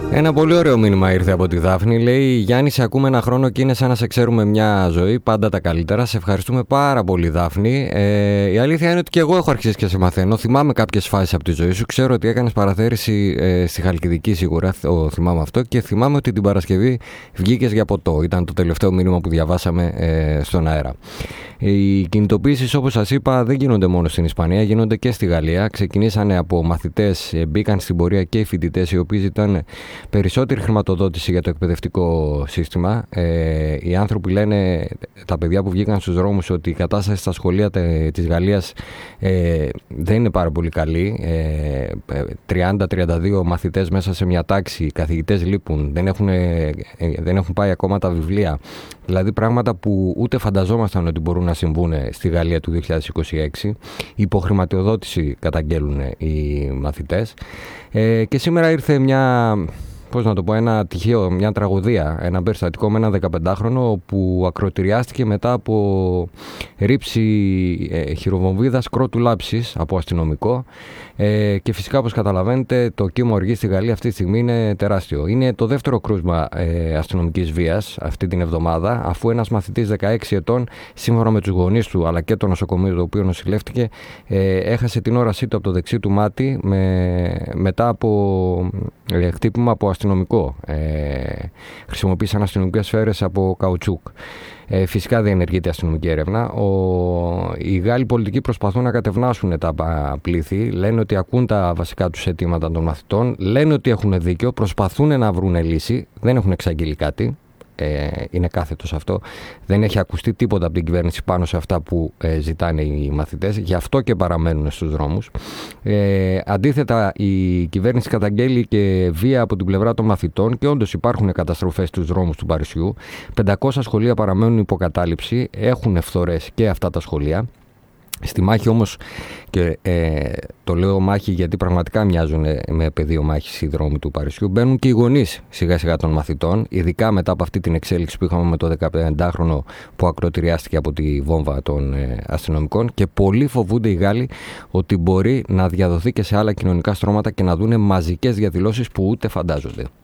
Ένα πολύ ωραίο μήνυμα ήρθε από τη Δάφνη. Λέει: Γιάννη, σε ακούμε ένα χρόνο και είναι σαν να σε ξέρουμε μια ζωή. Πάντα τα καλύτερα. Σε ευχαριστούμε πάρα πολύ, Δάφνη. Η αλήθεια είναι ότι και εγώ έχω αρχίσει και σε μαθαίνω. Θυμάμαι κάποιες φάσεις από τη ζωή σου. Ξέρω ότι έκανες παραθέρηση στη Χαλκιδική, σίγουρα. Θυμάμαι αυτό. Και θυμάμαι ότι την Παρασκευή βγήκες για ποτό. Ήταν το τελευταίο μήνυμα που διαβάσαμε στον αέρα. Οι κινητοποιήσεις, όπως σας είπα, δεν γίνονται μόνο στην Ισπανία, γίνονται και στη Γαλλία. Ξεκινήσανε από μαθητές, μπήκαν στην πορεία και οι φοιτητές, οι οποίοι ζητάνε περισσότερη χρηματοδότηση για το εκπαιδευτικό σύστημα. Οι άνθρωποι λένε, τα παιδιά που βγήκαν στους δρόμους, ότι η κατάσταση στα σχολεία της Γαλλίας δεν είναι πάρα πολύ καλή. 30-32 μαθητές μέσα σε μια τάξη, οι καθηγητές λείπουν, δεν έχουν πάει ακόμα τα βιβλία. Δηλαδή πράγματα που ούτε φανταζόμασταν ότι μπορούν να συμβούν στη Γαλλία του 2026. Υποχρηματοδότηση καταγγέλουν οι μαθητές. Και σήμερα ήρθε ένα τυχαίο, μια τραγωδία, ένα περιστατικό με ένα 15χρονο που ακροτηριάστηκε μετά από ρήψη χειροβομβίδας κρότου λάψης από αστυνομικό. Και φυσικά, όπως καταλαβαίνετε, το κύμα οργής στη Γαλλία αυτή τη στιγμή είναι τεράστιο. Είναι το δεύτερο κρούσμα αστυνομικής βίας αυτή την εβδομάδα, αφού ένας μαθητής 16 ετών, σύμφωνα με τους γονείς του αλλά και το νοσοκομείο το οποίο νοσηλεύτηκε, έχασε την όρασή του από το δεξί του μάτι μετά από χτύπημα από αστυνομικό. Χρησιμοποίησαν αστυνομικές σφαίρες από καουτσούκ. Φυσικά δεν ενεργείται αστυνομική έρευνα. Οι Γάλλοι πολιτικοί προσπαθούν να κατευνάσουν τα πλήθη. Λένε ότι ακούν τα βασικά τους αιτήματα των μαθητών. Λένε ότι έχουν δίκιο. Προσπαθούν να βρουν λύση. Δεν έχουν εξαγγείλει κάτι. Είναι κάθετος αυτό. Δεν έχει ακουστεί τίποτα από την κυβέρνηση πάνω σε αυτά που ζητάνε οι μαθητές. Γι' αυτό και παραμένουν στους δρόμους. Αντίθετα, η κυβέρνηση καταγγέλει και βία από την πλευρά των μαθητών και όντως υπάρχουν καταστροφές στους δρόμους του Παρισιού. 500 σχολεία παραμένουν υποκατάληψη. Έχουν φθορές και αυτά τα σχολεία. Στη μάχη όμως, και το λέω μάχη γιατί πραγματικά μοιάζουν με πεδίο μάχης οι δρόμοι του Παρισιού, μπαίνουν και οι γονείς σιγά σιγά των μαθητών, ειδικά μετά από αυτή την εξέλιξη που είχαμε με το 15χρονο που ακροτηριάστηκε από τη βόμβα των αστυνομικών, και πολλοί φοβούνται οι Γάλλοι ότι μπορεί να διαδοθεί και σε άλλα κοινωνικά στρώματα και να δούνε μαζικές διαδηλώσεις που ούτε φαντάζονται.